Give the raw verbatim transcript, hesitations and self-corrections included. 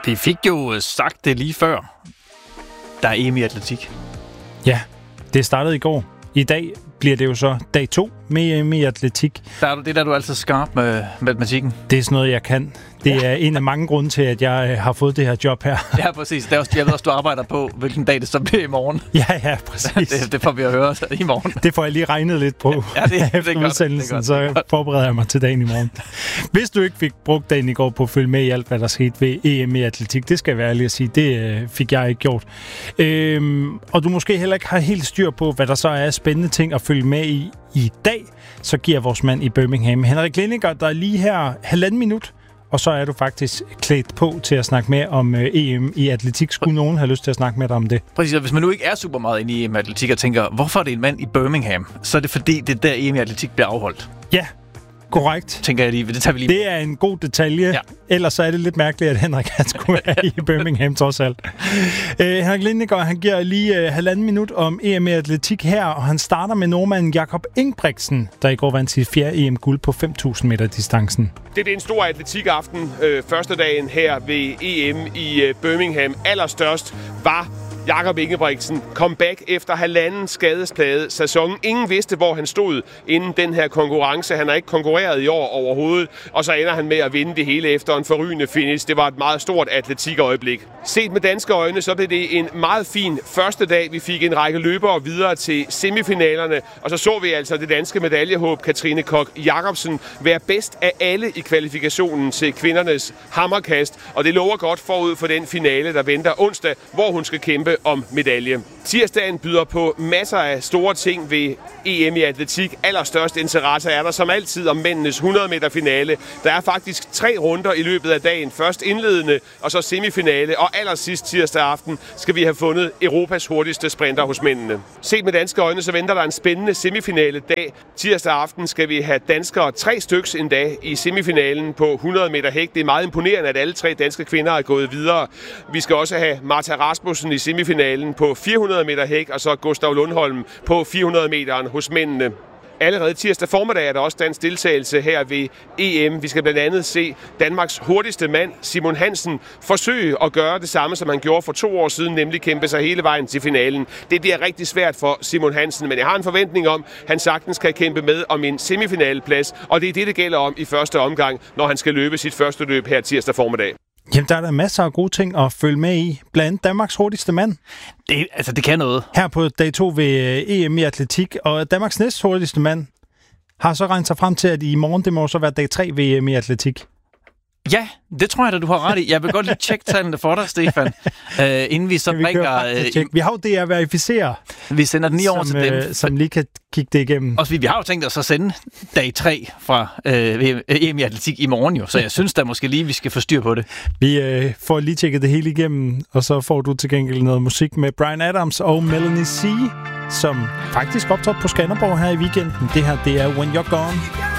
Vi fik jo sagt det lige før. Der er E M i atletik. Ja, det startede i går. I dag bliver det jo så dag to med E M i atletik. Der er, det er der, du er altid skarp med matematikken. Det er sådan noget, jeg kan. Det er en af mange grunde til, at jeg har fået det her job her. Ja, præcis. Det er også, jeg ved også, du arbejder på, hvilken dag det så bliver i morgen. Ja, ja, præcis. det, det får vi at høre i morgen. Det får jeg lige regnet lidt på. Ja, det, efter det er godt, udsendelsen, det er godt, så forbereder jeg mig til dagen i morgen. Hvis du ikke fik brugt dagen i går på at følge med i alt, hvad der skete ved E M i atletik, det skal jeg være ærlig at sige, det øh, fik jeg ikke gjort. Øhm, og du måske heller ikke har helt styr på, hvad der så er spændende ting at følge med i i dag, så giver vores mand i Birmingham, Henrik Lindinger, der er lige her halvanden minut, og så er du faktisk klædt på til at snakke med om øh, E M i atletik. Skulle nogen have lyst til at snakke med dig om det? Præcis, og hvis man nu ikke er super meget inde i E M i atletik og tænker, hvorfor er det en mand i Birmingham, så er det fordi, det er der E M i atletik bliver afholdt. Ja, korrekt. Tænker jeg lige, det tager vi lige. Det er en god detalje. Ja. Ellers så er det lidt mærkeligt, at Henrik han skulle være i Birmingham trods alt. Uh, Henrik Lindinger, han giver lige uh, halvanden minut om E M i atletik her, og han starter med nordmanden Jakob Ingebrigtsen, der i går vandt sit fjerde E M-guld på fem tusind meter distancen. Det er en stor atletikaften. Øh, første dagen her ved E M i øh, Birmingham. Allerstørst var Jakob Ingebrigtsen. Comeback efter halvanden skadesplade sæson. Ingen vidste, hvor han stod inden den her konkurrence. Han har ikke konkurreret i år overhovedet. Og så ender han med at vinde det hele efter en forrygende finish. Det var et meget stort atletikøjeblik. Set med danske øjne, så blev det en meget fin første dag. Vi fik en række løbere videre til semifinalerne. Og så så vi altså det danske medaljehåb Katrine Koch Jacobsen være bedst af alle i kvalifikationen til kvindernes hammerkast. Og det lover godt forud for den finale, der venter onsdag, hvor hun skal kæmpe om medalje. Tirsdagen byder på masser af store ting ved E M i atletik. Allerstørst interesse er der som altid om mændenes hundrede meter finale. Der er faktisk tre runder i løbet af dagen. Først indledende, og så semifinale. Og allersidst tirsdag aften skal vi have fundet Europas hurtigste sprinter hos mændene. Set med danske øjne, så venter der en spændende semifinale dag. Tirsdag aften skal vi have danskere tre styks en dag i semifinalen på hundrede meter hæk. Det er meget imponerende, at alle tre danske kvinder er gået videre. Vi skal også have Martha Rasmussen i semifinalen på fire hundrede meter hæk, og så Gustav Lundholm på fire hundrede meteren hos mændene. Allerede tirsdag formiddag er der også dansk deltagelse her ved E M. Vi skal blandt andet se Danmarks hurtigste mand, Simon Hansen, forsøge at gøre det samme, som han gjorde for to år siden, nemlig kæmpe sig hele vejen til finalen. Det bliver rigtig svært for Simon Hansen, men jeg har en forventning om, at han sagtens kan kæmpe med om en semifinaleplads, og det er det, det gælder om i første omgang, når han skal løbe sit første løb her tirsdag formiddag. Jamen, der er der masser af gode ting at følge med i. Blandt andet Danmarks hurtigste mand. Det, altså, det kan noget. Her på dag to ved E M i atletik. Og Danmarks næst hurtigste mand har så regnet sig frem til, at i morgen, det må så være dag tre ved E M i atletik. Ja, det tror jeg da, du har ret i. Jeg vil godt lige tjekke tallene for dig, Stefan, uh, inden vi så vi bringer... Uh, vi har jo det at verificere. Vi sender den lige over som, til dem. Uh, som lige kan kigge det igennem. Også vi har jo tænkt os at sende dag tre fra uh, E M i atletik i morgen jo, så jeg synes da måske lige, vi skal få styr på det. Vi uh, får lige tjekket det hele igennem, og så får du til gengæld noget musik med Bryan Adams og Melanie C, som faktisk optrådte på Skanderborg her i weekenden. Det her, det er When You're Gone.